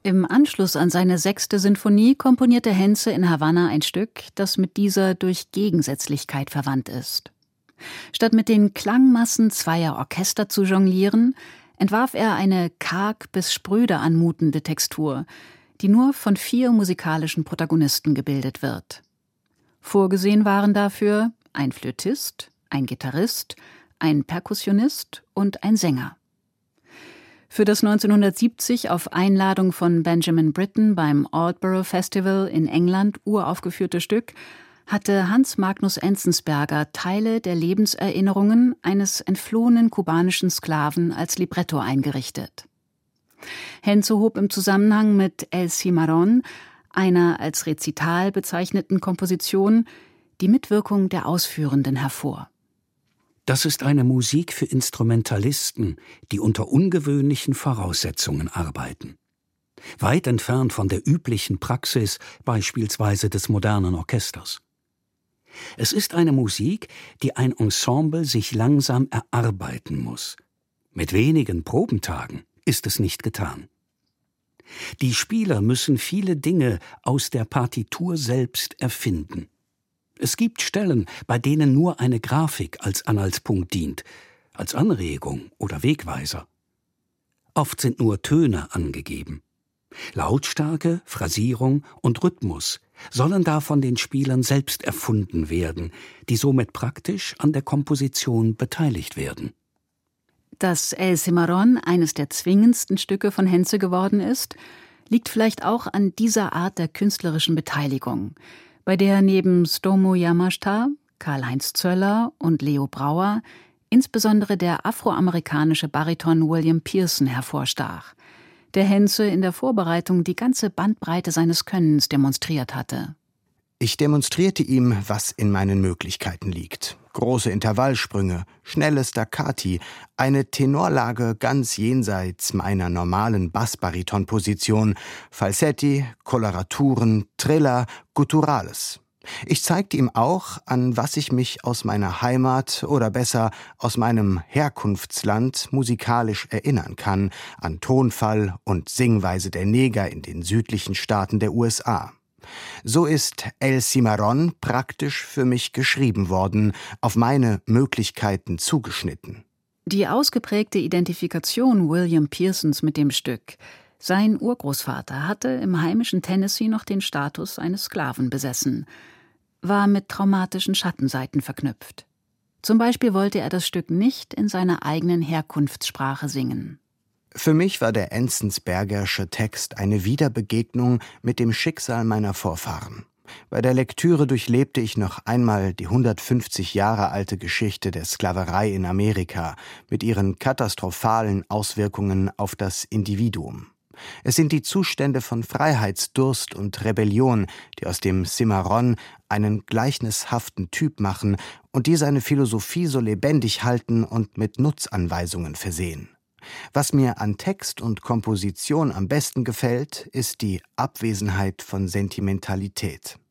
Im Anschluss an seine 6. Sinfonie komponierte Henze in Havanna ein Stück, das mit dieser durch Gegensätzlichkeit verwandt ist. Statt mit den Klangmassen zweier Orchester zu jonglieren, entwarf er eine karg bis spröde anmutende Textur, die nur von 4 musikalischen Protagonisten gebildet wird. Vorgesehen waren dafür ein Flötist, ein Gitarrist, ein Perkussionist und ein Sänger. Für das 1970 auf Einladung von Benjamin Britten beim Aldborough Festival in England uraufgeführte Stück hatte Hans Magnus Enzensberger Teile der Lebenserinnerungen eines entflohenen kubanischen Sklaven als Libretto eingerichtet. Henze hob im Zusammenhang mit El Cimarrón, einer als Rezital bezeichneten Komposition, die Mitwirkung der Ausführenden hervor. Das ist eine Musik für Instrumentalisten, die unter ungewöhnlichen Voraussetzungen arbeiten. Weit entfernt von der üblichen Praxis, beispielsweise des modernen Orchesters. Es ist eine Musik, die ein Ensemble sich langsam erarbeiten muss. Mit wenigen Probentagen ist es nicht getan. Die Spieler müssen viele Dinge aus der Partitur selbst erfinden. Es gibt Stellen, bei denen nur eine Grafik als Anhaltspunkt dient, als Anregung oder Wegweiser. Oft sind nur Töne angegeben. Lautstärke, Phrasierung und Rhythmus sollen da von den Spielern selbst erfunden werden, die somit praktisch an der Komposition beteiligt werden. Dass El Cimarrón eines der zwingendsten Stücke von Henze geworden ist, liegt vielleicht auch an dieser Art der künstlerischen Beteiligung, bei der neben Stomo Yamashita, Karl-Heinz Zöller und Leo Brauer insbesondere der afroamerikanische Bariton William Pearson hervorstach, der Henze in der Vorbereitung die ganze Bandbreite seines Könnens demonstriert hatte. Ich demonstrierte ihm, was in meinen Möglichkeiten liegt. Große Intervallsprünge, schnelle Staccati, eine Tenorlage ganz jenseits meiner normalen Bassbaritonposition, Falsetti, Koloraturen, Triller, Gutturales. Ich zeigte ihm auch, an was ich mich aus meiner Heimat oder besser aus meinem Herkunftsland musikalisch erinnern kann, an Tonfall und Singweise der Neger in den südlichen Staaten der USA. So ist El Cimarrón praktisch für mich geschrieben worden, auf meine Möglichkeiten zugeschnitten. Die ausgeprägte Identifikation William Pearsons mit dem Stück. Sein Urgroßvater hatte im heimischen Tennessee noch den Status eines Sklaven besessen, war mit traumatischen Schattenseiten verknüpft. Zum Beispiel wollte er das Stück nicht in seiner eigenen Herkunftssprache singen. Für mich war der Enzensbergersche Text eine Wiederbegegnung mit dem Schicksal meiner Vorfahren. Bei der Lektüre durchlebte ich noch einmal die 150 Jahre alte Geschichte der Sklaverei in Amerika mit ihren katastrophalen Auswirkungen auf das Individuum. Es sind die Zustände von Freiheitsdurst und Rebellion, die aus dem Cimarrón einen gleichnishaften Typ machen und die seine Philosophie so lebendig halten und mit Nutzanweisungen versehen. Was mir an Text und Komposition am besten gefällt, ist die Abwesenheit von Sentimentalität.